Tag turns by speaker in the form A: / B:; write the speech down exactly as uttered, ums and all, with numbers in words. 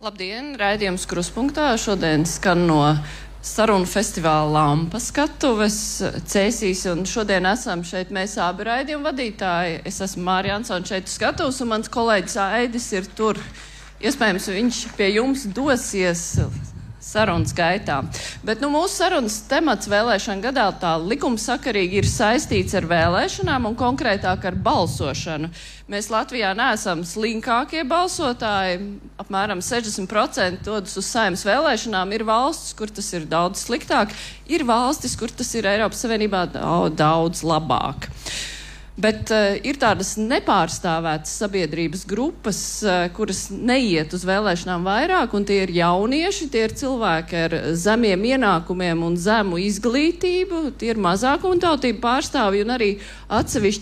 A: Labdien, raidījums Kruspunktā. Šodien skan no sarunu festivāla Lampa skatuves Cēsīs, un šodien esam šeit mēs abi raidījumu vadītāji. Es esmu Mārija Ansone šeit skatuves, un mans kolēģis Aidis ir tur. Iespējams, viņš pie jums dosies sarunas gaitā. Bet nu, mūsu sarunas temats vēlēšana gadā tā likumsakarīgi ir saistīts ar vēlēšanām un konkrētāk ar balsošanu. Mēs Latvijā neesam slinkākie balsotāji, apmēram sešdesmit procenti dodas uz Saeimas vēlēšanām. Ir valstis, kur tas ir daudz sliktāk, ir valstis, kur tas ir Eiropas Savienībā daudz labāk. Bet uh, ir tādas nepārstāvētas sabiedrības grupas, uh, kuras neiet uz vēlēšanām vairāk, un tie ir jaunieši, tie ir cilvēki ar zemiem ienākumiem un zemu izglītību, tie ir mazākumtautību pārstāvji un arī atsevišķi